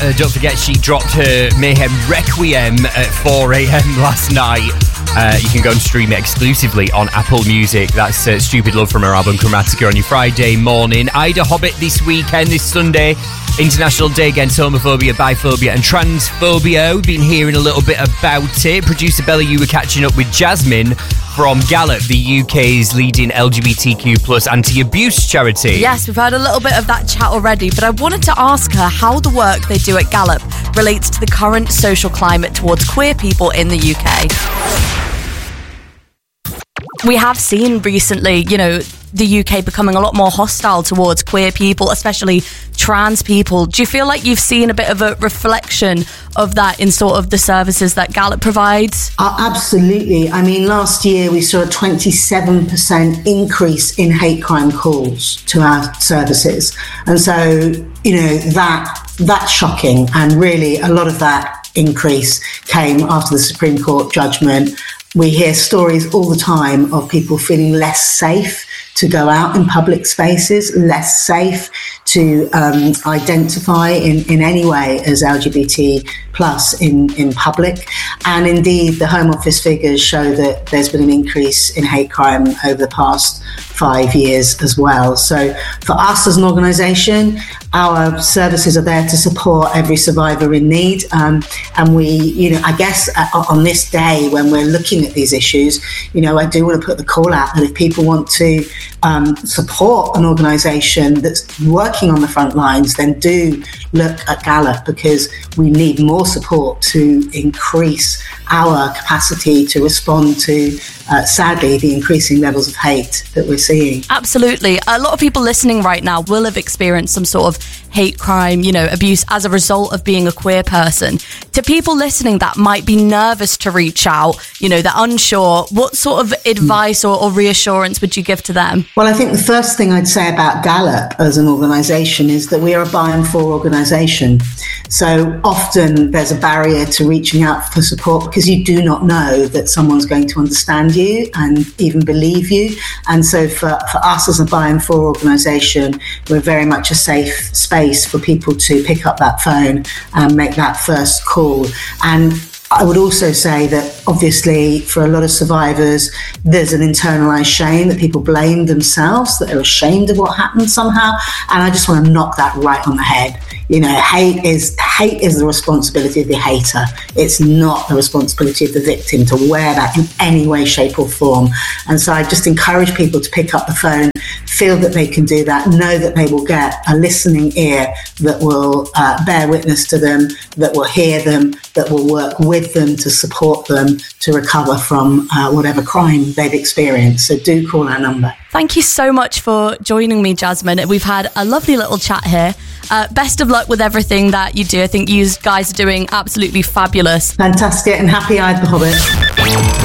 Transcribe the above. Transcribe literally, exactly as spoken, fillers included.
Uh, don't forget, she dropped her Mayhem Requiem at four a.m. last night. Uh, you can go and stream it exclusively on Apple Music. That's uh, Stupid Love from her album Chromatica on your Friday morning. Ida Hobbit this weekend, this Sunday. International Day Against Homophobia, Biphobia and Transphobia. We've been hearing a little bit about it. Producer Bella, you were catching up with Jasmine from Gallup, the U K's leading L G B T Q plus anti-abuse charity. Yes, we've heard a little bit of that chat already, but I wanted to ask her how the work they do at Gallup relates to the current social climate towards queer people in the U K. We have seen recently, you know, the U K becoming a lot more hostile towards queer people, especially trans people. Do you feel like you've seen a bit of a reflection of that in sort of the services that Gallup provides? Uh, absolutely. I mean, last year we saw a twenty-seven percent increase in hate crime calls to our services. And so, you know, that that's shocking. And really a lot of that increase came after the Supreme Court judgment. We hear stories all the time of people feeling less safe to go out in public spaces, less safe to um, identify in, in any way as L G B T plus in, in public. And indeed, the Home Office figures show that there's been an increase in hate crime over the past five years as well. So for us as an organisation, our services are there to support every survivor in need. Um, and we, you know, I guess uh, on this day when we're looking at these issues, you know, I do want to put the call out that if people want to um, support an organisation that's working on the front lines, then do look at Gallup, because we need more support to increase our capacity to respond to, uh, sadly, the increasing levels of hate that we're seeing. Absolutely. A lot of people listening right now will have experienced some sort of hate crime, you know, abuse as a result of being a queer person. To people listening that might be nervous to reach out, you know, they're unsure, what sort of advice or, or reassurance would you give to them? Well, I think the first thing I'd say about Gallup as an organisation is that we are a by and for organisation. So often there's a barrier to reaching out for support because you do not know that someone's going to understand you and even believe you. And so for, for us as a by and for organisation, we're very much a safe space for people to pick up that phone and make that first call. And I would also say that obviously for a lot of survivors, there's an internalised shame that people blame themselves, that they're ashamed of what happened somehow. And I just want to knock that right on the head. You know, hate is hate is the responsibility of the hater. It's not the responsibility of the victim to wear that in any way, shape or form. And so I just encourage people to pick up the phone, feel that they can do that, know that they will get a listening ear that will uh, bear witness to them, that will hear them, that will work with them to support them to recover from uh, whatever crime they've experienced. So do call our number. Thank you so much for joining me, Jasmine. We've had a lovely little chat here. Uh, best of luck with everything that you do. I think you guys are doing absolutely fabulous. Fantastic, and happy Ida Hobbit.